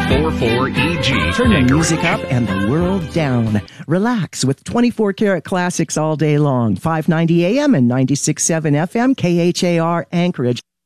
94.4 EG. Turn the music up and the world down. Relax with 24 karat classics all day long. 590 AM and 96.7 FM, KHAR Anchorage.